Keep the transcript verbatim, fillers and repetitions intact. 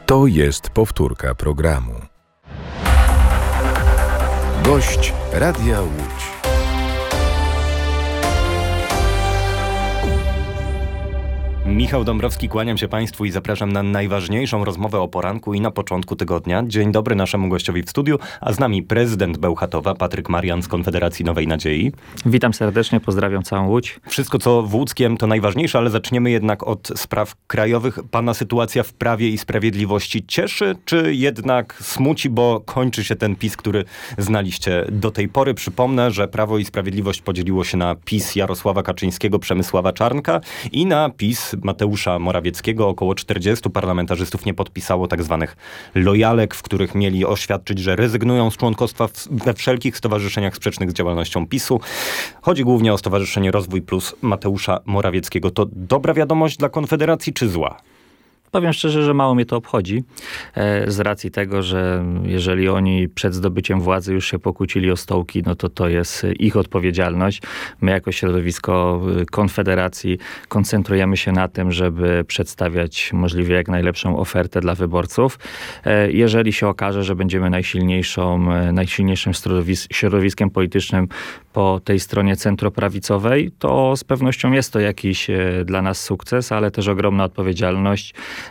To jest powtórka programu. Gość Radia Łódź. Michał Dąbrowski, kłaniam się Państwu i zapraszam na najważniejszą rozmowę o poranku i na początku tygodnia. Dzień dobry naszemu gościowi w studiu, a z nami prezydent Bełchatowa, Patryk Marian z Konfederacji Nowej Nadziei. Witam serdecznie, pozdrawiam całą Łódź. Wszystko co w Łódzkiem to najważniejsze, ale zaczniemy jednak od spraw krajowych. Pana sytuacja w Prawie i Sprawiedliwości cieszy, czy jednak smuci, bo kończy się ten PiS, który znaliście do tej pory? Przypomnę, że Prawo i Sprawiedliwość podzieliło się na PiS Jarosława Kaczyńskiego, Przemysława Czarnka i na PiS Mateusza Morawieckiego. Około czterdziestu parlamentarzystów nie podpisało tak zwanych lojalek, w których mieli oświadczyć, że rezygnują z członkostwa w, we wszelkich stowarzyszeniach sprzecznych z działalnością PiSu. Chodzi głównie o Stowarzyszenie Rozwój Plus Mateusza Morawieckiego. To dobra wiadomość dla Konfederacji czy zła? Powiem szczerze, że mało mnie to obchodzi, z racji tego, że jeżeli oni przed zdobyciem władzy już się pokłócili o stołki, no to to jest ich odpowiedzialność. My jako środowisko Konfederacji koncentrujemy się na tym, żeby przedstawiać możliwie jak najlepszą ofertę dla wyborców. Jeżeli się okaże, że będziemy najsilniejszą, najsilniejszym środowis- środowiskiem politycznym po tej stronie centroprawicowej, to z pewnością jest to jakiś dla nas sukces, ale też ogromna odpowiedzialność.